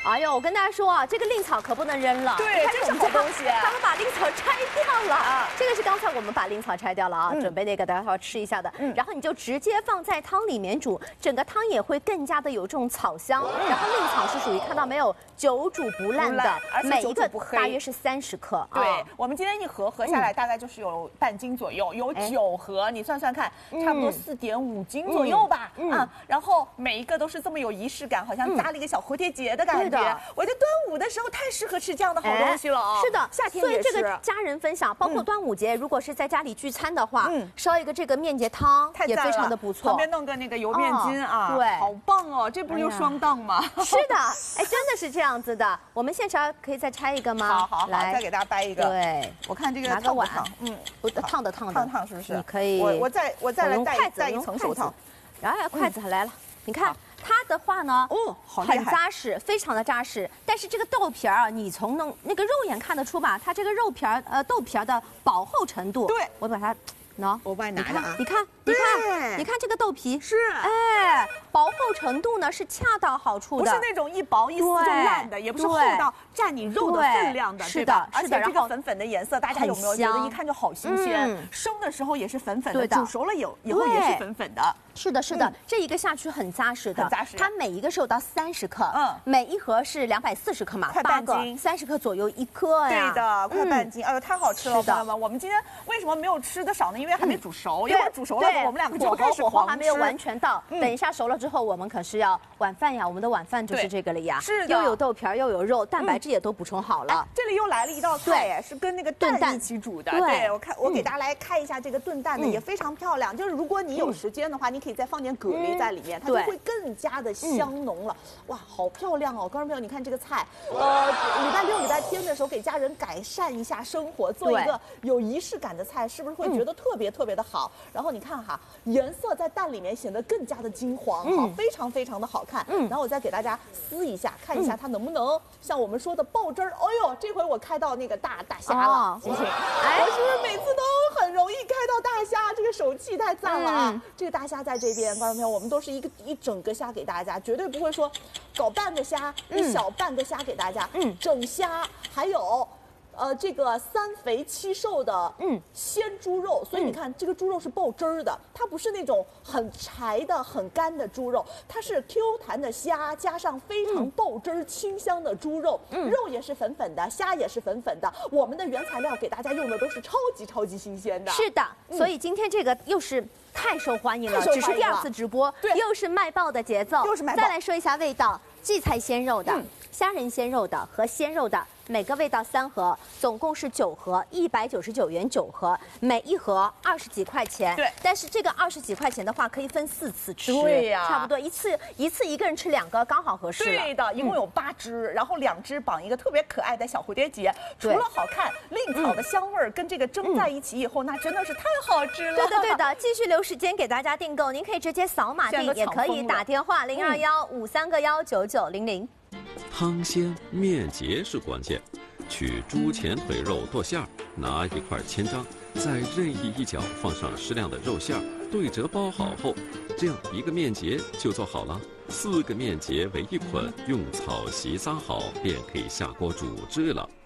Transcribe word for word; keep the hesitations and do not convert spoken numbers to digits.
哎呦，我跟大家说啊，这个令草可不能扔了。 对，这是好东西。 他们把令草拆掉了啊。这个是刚才我们把令草拆掉了啊，嗯、准备那个大家要吃一下的。嗯、然后你就直接放在汤里面煮，整个汤也会更加的有这种草香。嗯、然后令草是属于看到没有，久煮不烂的， 而且每一个大约是三十克。 对，啊、我们今天一盒合下来大概就是有半斤左右，有九盒，你算算看，差不多四点五斤左右吧。嗯。啊，然后每一个都是这么有仪式感，好像加了一个小蝴蝶结的感觉。嗯、我觉得端午的时候太适合吃这样的好东西了啊！ 是的， 夏天也是。所以这个家人分享，包括端午节，如果是在家里聚餐的话，嗯，烧一个这个面节汤也非常的不错。 旁边弄个那个油面筋啊， 对， 好棒哦！这不是又双档吗？ 是的，哎，真的是这样子的。我们现场可以再拆一个吗？ 好好好，来，再给大家掰一个。 对， 我看这个拿个碗， 嗯， 不烫的烫的， 烫烫是不是？ 你可以， 我我再我再来带带一层手套， 然后筷子来了，你看。它的话呢， 哦，好很扎实，非常的扎实。但是这个豆皮儿啊，你从那那个肉眼看得出吧，它这个肉皮儿呃豆皮儿的薄厚程度。 对， 我把它，喏， 我帮你拿着啊。 你看，你看，你看这个豆皮是， 哎，薄厚程度呢是恰到好处的， 不是那种一薄一撕就烂的，也不是厚到占你肉的分量的， 是的， 而且这个粉粉的颜色，大家有没有觉得一看就好新鲜？生的时候也是粉粉的，煮熟了以以后也是粉粉的。 是的，是的，嗯、这一个下去很扎实的， 很扎实。 它每一个是有到三十克，嗯，每一盒是两百四十克嘛， 快半斤， 三十克左右一颗呀。 对的，快半斤，嗯、哎呦，太好吃了，朋友们！我们今天为什么没有吃的少呢？因为还没煮熟，一会儿煮熟了，我们两个就开始火候还没有完全到。嗯、等一下熟了之后，我们可是要晚饭呀，我们的晚饭就是这个了呀。 是的， 又有豆皮儿，又有肉，蛋白质也都补充好了。 哎、这里又来了一道菜，哎，是跟那个蛋一起煮的。对，我看我给大家来看一下这个炖蛋的，也非常漂亮。就是如果你有时间的话，你可以再放点蛤蜊在里面，它就会更加的香浓了。哇，好漂亮哦！观众朋友，你看这个菜，呃，礼拜六、礼拜天的时候给家人改善一下生活，做一个有仪式感的菜，是不是会觉得特别特别的好？然后你看哈，颜色在蛋里面显得更加的金黄，哈，非常非常的好看。嗯，然后我再给大家撕一下，看一下它能不能像我们说的爆汁儿。哎呦，这回我开到那个大大虾了，行不行？哎，我是不是每次都很容易开到大虾？这个手气太赞了啊！这个大虾在这边，观众朋友，我们都是一个一整个虾给大家，绝对不会说搞半个虾，一小半个虾给大家，嗯，整虾还有。呃，这个三肥七瘦的，嗯，鲜猪肉，所以你看，这个猪肉是爆汁儿的，它不是那种很柴的、很干的猪肉，它是 Q 弹的虾，加上非常爆汁儿、清香的猪肉，嗯，肉也是粉粉的，虾也是粉粉的。我们的原材料给大家用的都是超级超级新鲜的。是的，所以今天这个又是太受欢迎了，只是第二次直播，对，又是卖爆的节奏，又是卖爆。再来说一下味道，荠菜鲜肉的、虾仁鲜肉的和鲜肉的。每个味道三盒，总共是九盒，一百九十九元九盒，每一盒二十几块钱。对，但是这个二十几块钱的话，可以分四次吃。对呀，差不多一次一次一个人吃两个，刚好合适了。对的，一共有八只，然后两只绑一个特别可爱的小蝴蝶结。除了好看，令草的香味儿跟这个蒸在一起以后，那真的是太好吃了。对的对的，继续留时间给大家订购，您可以直接扫码订，也可以打电话零二幺五三个幺九九零零。 汤鲜面结是关键，取猪前腿肉剁馅儿，拿一块千张，在任意一角放上适量的肉馅儿，对折包好后，这样一个面结就做好了。四个面结为一捆，用草席撒好，便可以下锅煮制了。